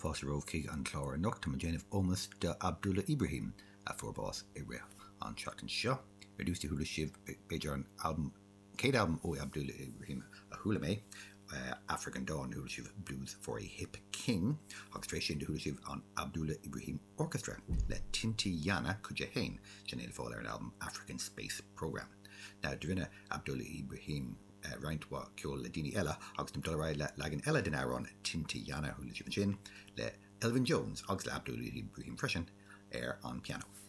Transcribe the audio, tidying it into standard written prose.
Fosterovkig an Clara Nocht and Jennifer Omus de Abdullah Ibrahim a Forbos Area on Shotgun Shaw. Reduced to Hula Shiv Bejar album Kate album O Abdullah Ibrahim a Hula May African Dawn Hula Shiv Blues for a Hip King Hogstration to Hula Shiv on Abdullah Ibrahim Orchestra Le Tinti Yana Kujahain Janelle Fowler album African Space Program. Now Divina Abdullah Ibrahim Riint wa Kjol Ladini Ella Augustum Dollarai Lagan Ella Dinaron Tinti Yana Hula Shiv Le Elvin Jones Augsla Abdullah Ibrahim Freshen air on piano.